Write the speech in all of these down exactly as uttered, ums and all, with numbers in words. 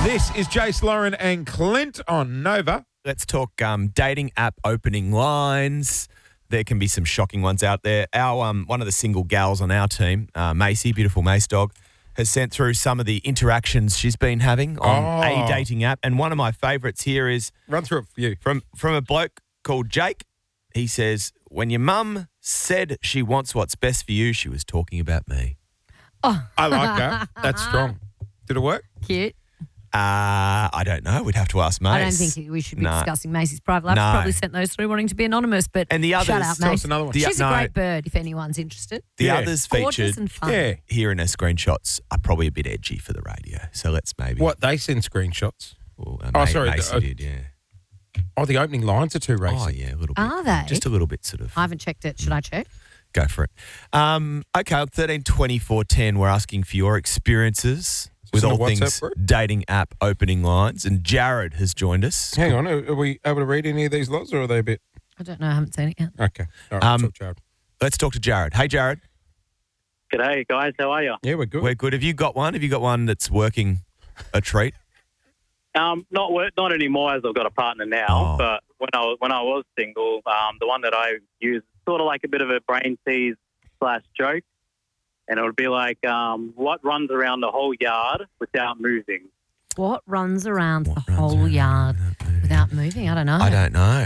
This is Jace, Lauren and Clint on Nova. Let's talk um, dating app opening lines. There can be some shocking ones out there. Our um, one of the single gals on our team, uh, Macy, beautiful Mace dog, has sent through some of the interactions she's been having on Oh. a dating app. And one of my favourites here is Run through it for you. from, from a bloke called Jake. He says, when your mum said she wants what's best for you, she was talking about me. I like that. That's strong. Did it work? Cute. Uh, I don't know. We'd have to ask Mace. I don't think we should be No. discussing Macy's private life. No. She's probably sent those through wanting to be anonymous, but And the others- shout out, Tell Mace. us another one. The- She's no. a great bird if anyone's interested. The Yeah. others Gorgeous featured and fun. Yeah. here in her screenshots are probably a bit edgy for the radio. So let's maybe. What, they send screenshots? Well, uh, Oh, Ma- sorry, Macy uh, did, yeah. Oh, the opening lines are too racist. Oh, yeah, a little bit. Are they? Just a little bit, sort of. I haven't checked it. Should I check? Go for it. Um, okay, on thirteen twenty-four ten, we're asking for your experiences with in a all WhatsApp things group? dating app opening lines. And Jared has joined us. Hang on, are, are we able to read any of these lots or are they a bit... I don't know. I haven't seen it yet. Okay. All right, Um, talk, Jared. Let's talk to Jared. Hey, Jared. G'day, guys. How are you? Yeah, we're good. We're good. Have you got one? Have you got one that's working a treat? Um, not wor- not anymore, as I've got a partner now. Oh. But when I was when I was single, um, the one that I used sort of like a bit of a brain tease slash joke, and it would be like, um, "What runs around the whole yard without moving?" What runs around What the runs whole around yard without moving? without moving? I don't know. I don't know.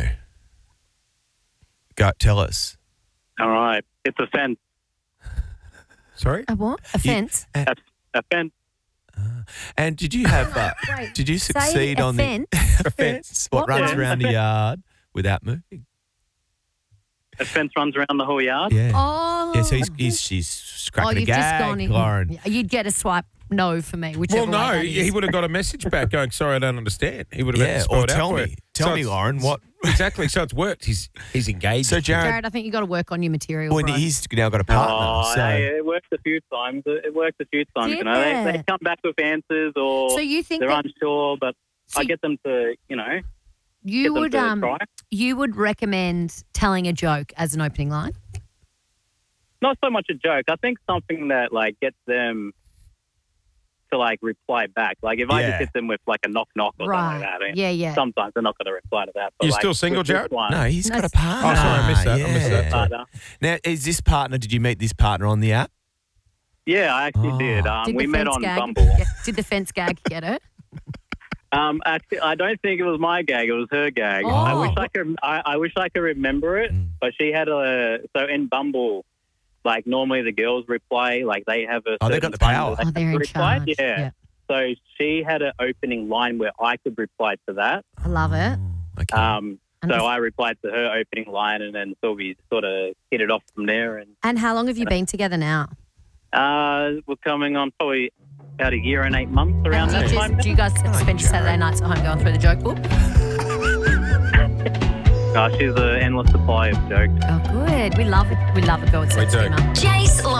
Go, tell us. All right, it's a fence. Sorry? A what? A fence? A, a fence. And did you have? Uh, Wait, did you say succeed a on fence? the fence? What, What runs runs- around the yard without moving? A fence runs around the whole yard. Yeah. Oh. Yeah, so he's, he's she's oh, cracking a you've just gag, gone in. Lauren. You'd get a swipe no for me, whichever Well, no, way that he is. would have got a message back going, sorry, I don't understand. He would have had Yeah, to spell or it out tell for me, you. tell So me, it's- Lauren, what? Exactly, so it's worked. He's he's engaged. So Jared, Jared, I think you got to work on your material. well, bro. he's now got a partner. Oh, so hey, it worked a few times. It worked a few times. You know, Yeah. they, they come back with answers, or So you think they're that unsure, but So I get them to, you know, you get them would to um try. you would recommend telling a joke as an opening line? Not so much a joke. I think something that like gets them to like reply back. Like if I Yeah. just hit them with like a knock knock or Right. something like that, I mean, Yeah, yeah. sometimes they're not going to reply to that. But You're like, still single, with this Jared? one, No, he's got a That's- partner. Oh, sorry, I missed that. I missed that. Yeah. partner. Now, is this partner? Did you meet this partner on the app? Yeah, I actually Oh. did. Um, Did we the met fence on gag Bumble. Get, did the fence gag get it? Um, actually, I don't think it was my gag. It was her gag. Oh. I wish I could. I, I wish I could remember it. Mm. But she had a. So in Bumble, like normally the girls reply, like they have a. Oh, they certain got the time power. that Oh, they they're have in to reply. charge. Yeah. Yeah. So she had an opening line where I could reply to that. I love it. Oh, okay. Um, And, so I replied to her opening line, and then so we sort of hit it off from there. And and how long have you been together now? uh, we're coming on probably about a year and eight months around And that do, you time. just, do you guys spend your Jared. Saturday nights at home going through the joke book? Uh, she's an endless supply of jokes. Oh, good. We love it. We love a girl with We sense of do. humour. Jace